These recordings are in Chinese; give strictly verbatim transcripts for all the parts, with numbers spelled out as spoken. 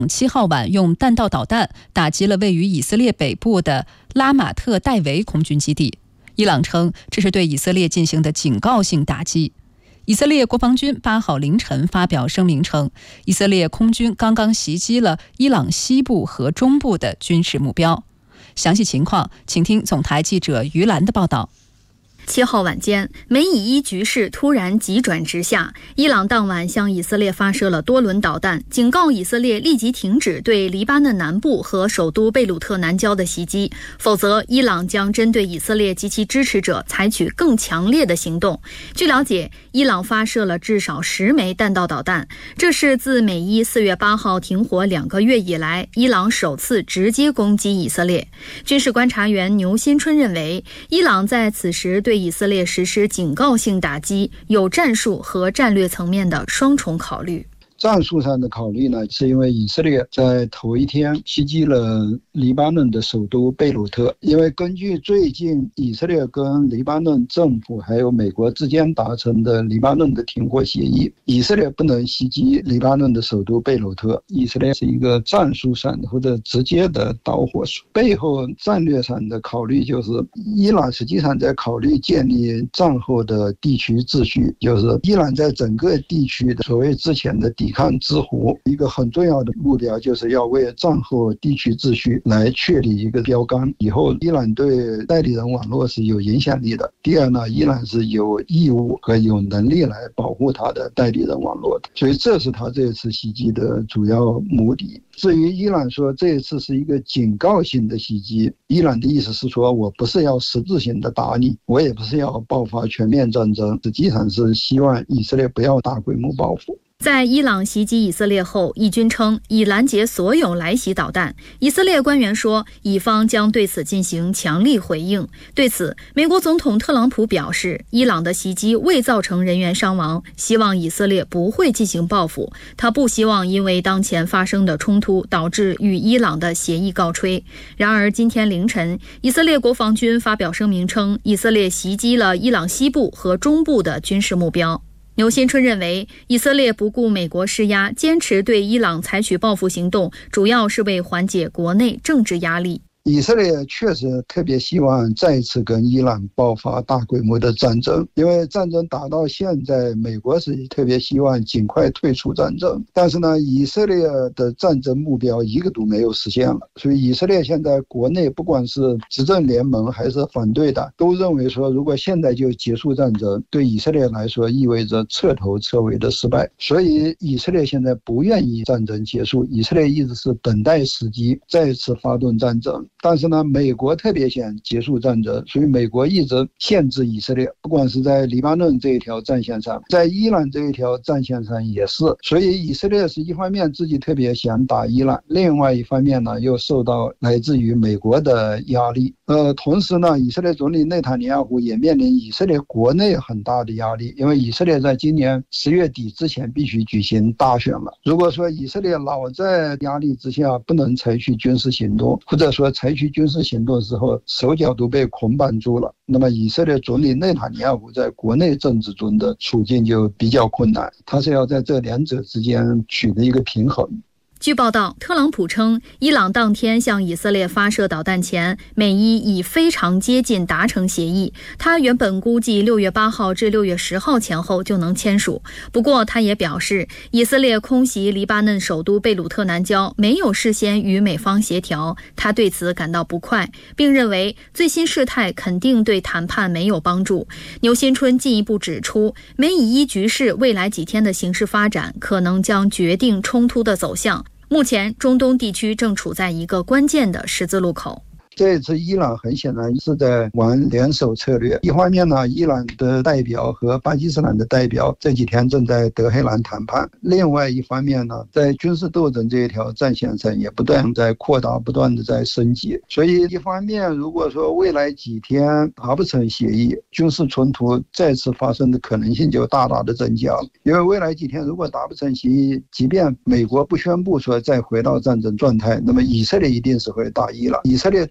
七号晚用弹道导弹打击了位于以色列北部的拉马特戴维空军基地。伊朗称这是对以色列进行的警告性打击。以色列国防军八号凌晨发表声明称，以色列空军刚刚袭击了伊朗西部和中部的军事目标。详细情况，请听总台记者于兰的报道。 七号晚间，美以伊局势突然急转直下，伊朗当晚向以色列发射了多轮导弹，警告以色列立即停止对黎巴嫩南部和首都贝鲁特南郊的袭击，否则伊朗将针对以色列及其支持者采取更强烈的行动。据了解，伊朗发射了至少十枚弹道导弹，这是自美伊四月八号停火两个月以来，伊朗首次直接攻击以色列。军事观察员牛新春认为，伊朗在此时对以色列实施警告性打击，有战术和战略层面的双重考虑。 战术上的考虑呢，是因为以色列在头一天袭击了黎巴嫩的首都贝鲁特。因为根据最近以色列跟黎巴嫩政府还有美国之间达成的黎巴嫩的停火协议，以色列不能袭击黎巴嫩的首都贝鲁特。以色列是一个战术上或者直接的导火索。背后战略上的考虑就是，伊朗实际上在考虑建立战后的地区秩序，就是伊朗在整个地区的所谓之前的抵抗之湖，一个很重要的目标就是要为战后地区秩序来确立一个标杆。以后伊朗对代理人网络是有影响力的。第二呢，伊朗是有义务和有能力来保护他的代理人网络的，所以这是他这次袭击的主要目的。至于伊朗说这一次是一个警告性的袭击，伊朗的意思是说，我不是要实质性的打你，我也不是要爆发全面战争，实际上是希望以色列不要大规模报复。 在伊朗袭击以色列后，以军称已拦截所有来袭导弹。以色列官员说，以方将对此进行强力回应。对此，美国总统特朗普表示，伊朗的袭击未造成人员伤亡，希望以色列不会进行报复。他不希望因为当前发生的冲突导致与伊朗的协议告吹。然而，今天凌晨，以色列国防军发表声明称，以色列袭击了伊朗西部和中部的军事目标。牛新春认为，以色列不顾美国施压，坚持对伊朗采取报复行动，主要是为缓解国内政治压力。 以色列确实特别希望再一次跟伊朗爆发大规模的战争，因为战争打到现在，美国是特别希望尽快退出战争，但是呢，以色列的战争目标一个都没有实现了。所以以色列现在国内不管是执政联盟还是反对的，都认为说，如果现在就结束战争，对以色列来说意味着彻头彻尾的失败。所以以色列现在不愿意战争结束，以色列一直是等待时机再一次发动战争。但是呢，美国特别想结束战争，所以美国一直限制以色列，不管是在黎巴嫩这一条战线上，在伊朗这一条战线上也是。所以以色列是一方面自己特别想打伊朗，另外一方面呢，又受到来自于美国的压力。呃，同时呢，以色列总理内塔尼亚胡也面临以色列国内很大的压力，因为以色列在今年十月底之前必须举行大选了。如果说以色列老在压力之下不能采取军事行动，或者说采取军事行动的时候手脚都被捆绑住了，那么以色列总理内塔尼亚胡在国内政治中的处境就比较困难，他是要在这两者之间取得一个平衡。 据报道，特朗普称，伊朗当天向以色列发射导弹前，美伊已非常接近达成协议。他原本估计六月八号至六月十号前后就能签署。不过，他也表示，以色列空袭黎巴嫩首都贝鲁特南郊没有事先与美方协调，他对此感到不快，并认为最新事态肯定对谈判没有帮助。牛新春进一步指出，美以伊局势未来几天的形势发展，可能将决定冲突的走向。目前，中东地区正处在一个关键的十字路口。 这一次伊朗很显然是在玩联手策略，一方面呢，伊朗的代表和巴基斯坦的代表这几天正在德黑兰谈判，另外一方面呢，在军事斗争这一条战线上也不断在扩大，不断的在升级。所以一方面，如果说未来几天达不成协议，军事冲突再次发生的可能性就大大的增加了。因为未来几天如果达不成协议，即便美国不宣布说再回到战争状态，那么以色列一定是会打伊朗，以色列打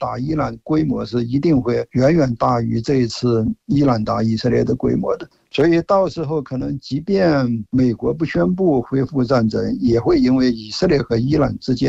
打伊朗规模是一定会远远大于这一次伊朗打以色列的规模的。所以到时候可能即便美国不宣布恢复战争，也会因为以色列和伊朗之间